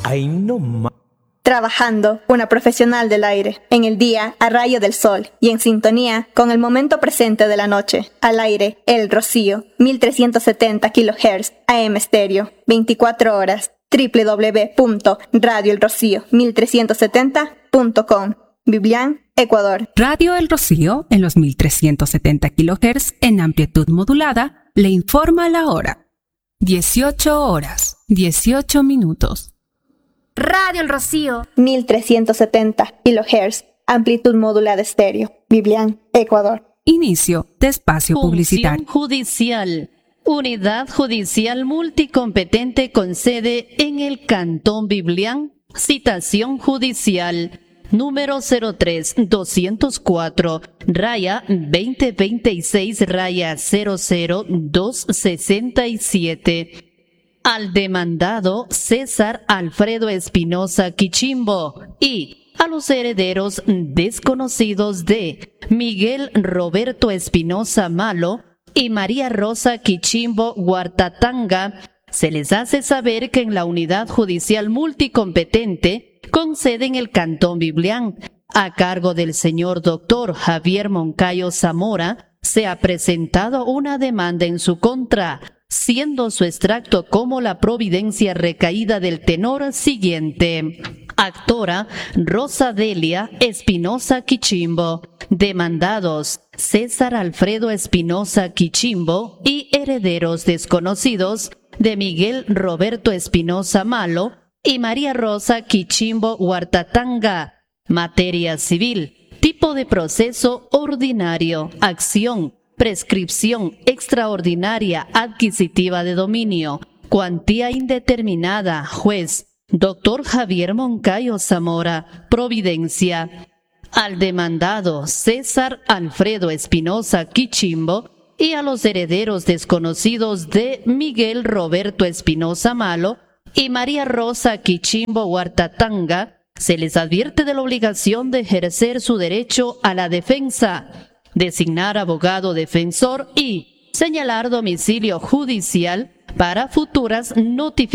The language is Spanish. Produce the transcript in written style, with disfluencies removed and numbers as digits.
Ay, no más. Trabajando, una profesional del aire, en el día a rayo del sol y en sintonía con el momento presente de la noche. Al aire, El Rocío, 1370 kHz, AM estéreo, 24 horas, www.radioelrocío1370.com, Biblián, Ecuador. Radio El Rocío, en los 1370 kHz en amplitud modulada, le informa la hora. 18 horas, 18 minutos. Radio El Rocío, 1370 kHz, amplitud modulada estéreo, Biblián, Ecuador. Inicio de espacio publicitario. Función judicial. Unidad judicial multicompetente con sede en el Cantón Biblián. Citación judicial número 03-204-2026-00267. Al demandado César Alfredo Espinosa Quichimbo y a los herederos desconocidos de Miguel Roberto Espinosa Malo y María Rosa Quichimbo Huartatanga, se les hace saber que en la unidad judicial multicompetente con sede en el Cantón Biblián, a cargo del señor doctor Javier Moncayo Zamora, se ha presentado una demanda en su contra, siendo su extracto como la providencia recaída del tenor siguiente. Actora Rosa Delia Espinosa Quichimbo. Demandados César Alfredo Espinosa Quichimbo y herederos desconocidos de Miguel Roberto Espinosa Malo y María Rosa Quichimbo Huartatanga. Materia civil. Tipo de proceso ordinario. Acción. Prescripción extraordinaria adquisitiva de dominio. Cuantía indeterminada. Juez Dr. Javier Moncayo Zamora. Providencia. Al demandado César Alfredo Espinosa Quichimbo y a los herederos desconocidos de Miguel Roberto Espinosa Malo y María Rosa Quichimbo Huartatanga, se les advierte de la obligación de ejercer su derecho a la defensa, designar abogado defensor y señalar domicilio judicial para futuras notificaciones